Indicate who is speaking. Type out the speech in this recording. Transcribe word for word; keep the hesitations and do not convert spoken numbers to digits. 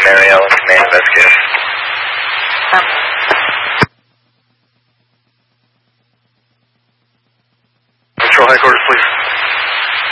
Speaker 1: Mary Ellen, command investigator.
Speaker 2: Um,
Speaker 1: Control headquarters, please.